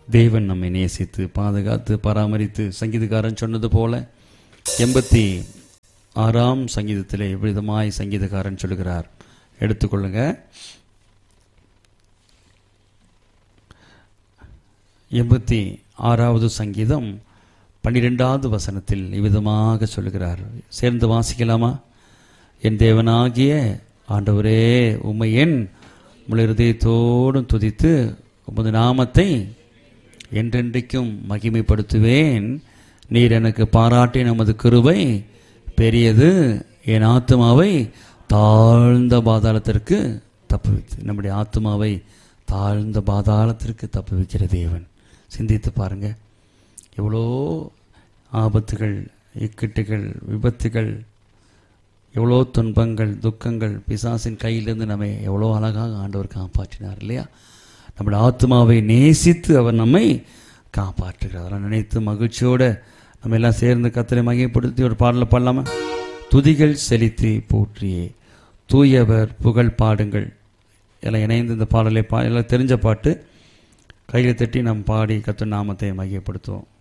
தேவன் நம்மை நேசித்து பாதுகாத்து பராமரித்து, சங்கீதக்காரன் சொன்னது போல 86ஆம் சங்கீதத்திலே எவ்விதமாய் சங்கீதக்காரன் சொல்லுகிறார். எடுத்துக்கொள்ளுங்க. 86வது சங்கீதம் 12வது வசனத்தில் இவ்விதமாக சொல்லுகிறார். சேர்ந்து வாசிக்கலாமா? என் தேவனாகிய ஆண்டவரே, உம்மை என் முழு இருதயத்தோடும் துதித்து உமது நாமத்தை என்றென்றைக்கும் மகிமைப்படுத்துவேன். நீர் எனக்கு பாராட்டின உமது கிருபை பெரியது, என் ஆத்துமாவை தாழ்ந்த பாதாளத்திற்கு தப்புவித்து. நம்முடைய ஆத்துமாவை தாழ்ந்த பாதாளத்திற்கு தப்புவிக்கிற தேவன். சிந்தித்து பாருங்க, எவ்வளோ ஆபத்துகள், இக்கட்டுகள், விபத்துகள், எவ்வளோ துன்பங்கள், துக்கங்கள், பிசாசின் கையிலிருந்து நம்மை எவ்வளோ அழகாக ஆண்டவர் காப்பாற்றினார் இல்லையா? நம்முடைய ஆத்மாவை நேசித்து அவர் நம்மை காப்பாற்றுகிறார். அதெல்லாம் நினைத்து மகிழ்ச்சியோடு நம்ம எல்லாம் சேர்ந்து கர்த்தரை மகிமைப்படுத்தி ஒரு பாடலை பாடலாமா? துதிகள் செலுத்தி போற்றியே தூயவர் புகழ் பாடுங்கள். எல்லாம் இணைந்து இந்த பாடலை எல்லாம் தெரிஞ்ச பாட்டு கையில் தட்டி நாம் பாடி கர்த்தர் நாமத்தை மகிமைப்படுத்துவோம்.